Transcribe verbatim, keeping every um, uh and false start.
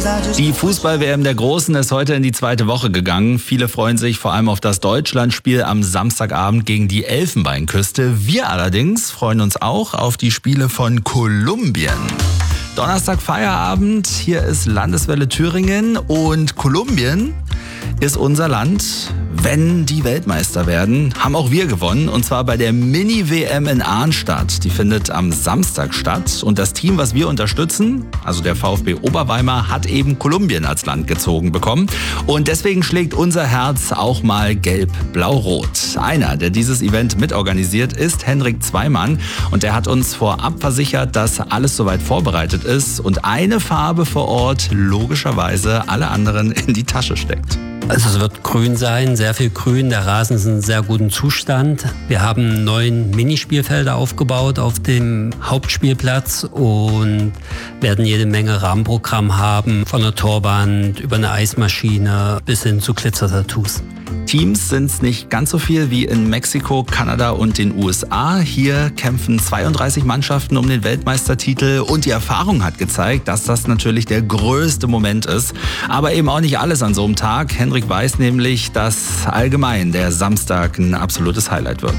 Die Fußball-W M der Großen ist heute in die zweite Woche gegangen. Viele freuen sich vor allem auf das Deutschlandspiel am Samstagabend gegen die Elfenbeinküste. Wir allerdings freuen uns auch auf die Spiele von Kolumbien. Donnerstag Feierabend, hier ist Landeswelle Thüringen und Kolumbien ist unser Land. Wenn die Weltmeister werden, haben auch wir gewonnen. Und zwar bei der Mini-W M in Arnstadt. Die findet am Samstag statt. Und das Team, was wir unterstützen, also der VfB Oberweimar, hat eben Kolumbien als Land gezogen bekommen. Und deswegen schlägt unser Herz auch mal gelb-blau-rot. Einer, der dieses Event mitorganisiert, ist Henrik Zweimann. Und der hat uns vorab versichert, dass alles soweit vorbereitet ist und eine Farbe vor Ort logischerweise alle anderen in die Tasche steckt. Also es wird grün sein, sehr viel grün. Der Rasen ist in sehr gutem Zustand. Wir haben neun Minispielfelder aufgebaut auf dem Hauptspielplatz und werden jede Menge Rahmenprogramm haben, von der Torwand über eine Eismaschine bis hin zu Glitzertattoos. Teams sind es nicht ganz so viel wie in Mexiko, Kanada und den U S A. Hier kämpfen zweiunddreißig Mannschaften um den Weltmeistertitel und die Erfahrung hat gezeigt, dass das natürlich der größte Moment ist. Aber eben auch nicht alles an so einem Tag. Henrik weiß nämlich, dass allgemein der Samstag ein absolutes Highlight wird.